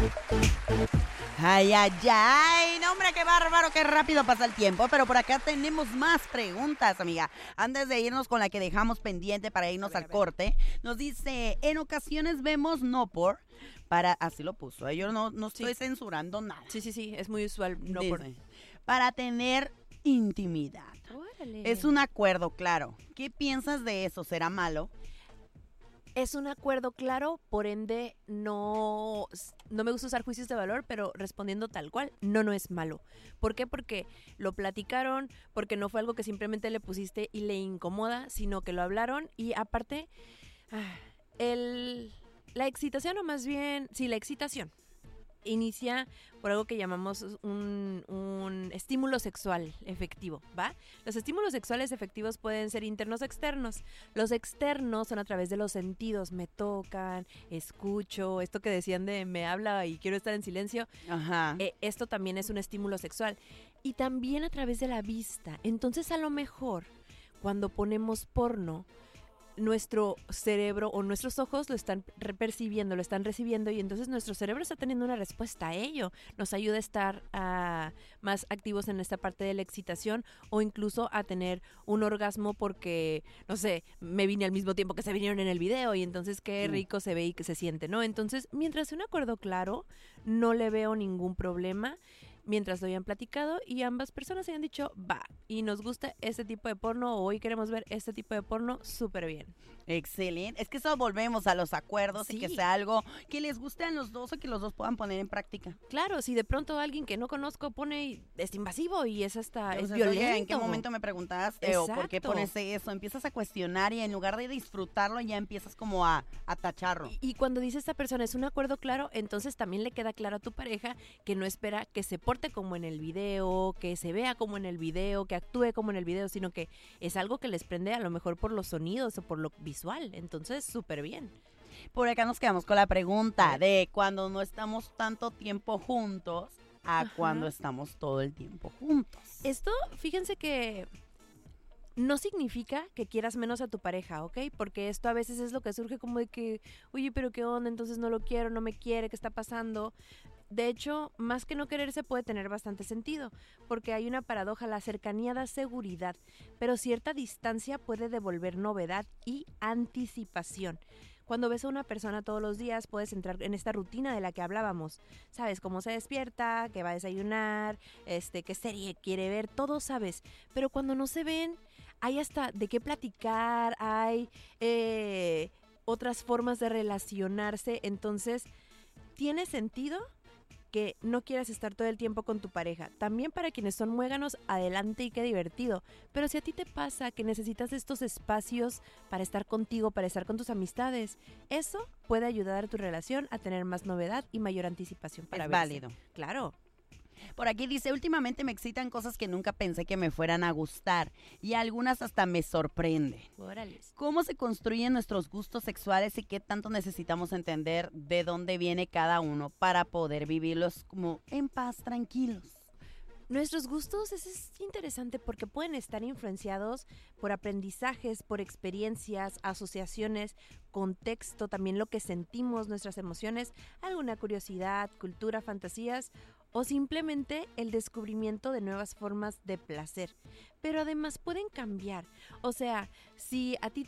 Ay, ay, ay, no hombre, qué bárbaro, qué rápido pasa el tiempo, pero por acá tenemos más preguntas, amiga. Antes de irnos con la que dejamos pendiente para irnos al corte, nos dice, en ocasiones vemos no por, así lo puso, yo no estoy censurando nada. Sí, es muy usual, no Dice, por... para tener intimidad. Órale. Es un acuerdo, claro. ¿Qué piensas de eso? ¿Será malo? Es un acuerdo claro, por ende no me gusta usar juicios de valor, pero respondiendo tal cual, no es malo. ¿Por qué? Porque lo platicaron, porque no fue algo que simplemente le pusiste y le incomoda, sino que lo hablaron y aparte, la excitación o más bien, sí, la excitación inicia por algo que llamamos un estímulo sexual efectivo, ¿va? Los estímulos sexuales efectivos pueden ser internos o externos. Los externos son a través de los sentidos. Me tocan, escucho, esto que decían de me habla y quiero estar en silencio. Ajá. Esto también es un estímulo sexual. Y también a través de la vista. Entonces, a lo mejor, cuando ponemos porno, nuestro cerebro o nuestros ojos lo están percibiendo, lo están recibiendo y entonces nuestro cerebro está teniendo una respuesta a ello. Nos ayuda a estar más activos en esta parte de la excitación o incluso a tener un orgasmo porque, no sé, me vine al mismo tiempo que se vinieron en el video y entonces qué rico se ve y que se siente, ¿no? Entonces, mientras un acuerdo claro, no le veo ningún problema. Mientras lo hayan platicado y ambas personas hayan dicho, va, y nos gusta este tipo de porno o hoy queremos ver este tipo de porno, súper bien. Excelente. Es que eso volvemos a los acuerdos Sí. y que sea algo que les guste a los dos o que los dos puedan poner en práctica. Claro, si de pronto alguien que no conozco pone es invasivo y es hasta es Entonces, violento. oye, ¿en qué momento me preguntaste o por qué Exacto. pones eso? Empiezas a cuestionar y en lugar de disfrutarlo ya empiezas como a tacharlo. Y cuando dice esta persona es un acuerdo claro, entonces también le queda claro a tu pareja que no espera que se porte como en el video, que se vea como en el video, que actúe como en el video, sino que es algo que les prende a lo mejor por los sonidos o por lo visual. Entonces, súper bien. Por acá nos quedamos con la pregunta de cuando no estamos tanto tiempo juntos a cuando estamos todo el tiempo juntos. Esto, fíjense que no significa que quieras menos a tu pareja, ¿ok? Porque esto a veces es lo que surge como de que, oye, pero ¿qué onda? Entonces no lo quiero, no me quiere, ¿qué está pasando? De hecho, más que no quererse puede tener bastante sentido, porque hay una paradoja, la cercanía da seguridad, pero cierta distancia puede devolver novedad y anticipación. Cuando ves a una persona todos los días puedes entrar en esta rutina de la que hablábamos. Sabes cómo se despierta, qué va a desayunar, qué serie quiere ver, todo sabes. Pero cuando no se ven, hay hasta de qué platicar, hay otras formas de relacionarse. Entonces, ¿tiene sentido que no quieras estar todo el tiempo con tu pareja? También para quienes son muéganos, adelante y qué divertido. Pero si a ti te pasa que necesitas estos espacios para estar contigo, para estar con tus amistades, eso puede ayudar a tu relación a tener más novedad y mayor anticipación para Es verse. válido. Claro. Por aquí dice, últimamente me excitan cosas que nunca pensé que me fueran a gustar y algunas hasta me sorprenden. Órale. ¿Cómo se construyen nuestros gustos sexuales y qué tanto necesitamos entender de dónde viene cada uno para poder vivirlos como en paz, tranquilos? Nuestros gustos es interesante porque pueden estar influenciados por aprendizajes, por experiencias, asociaciones, contexto, también lo que sentimos, nuestras emociones, alguna curiosidad, cultura, fantasías o simplemente el descubrimiento de nuevas formas de placer. Pero además pueden cambiar. O sea, si a ti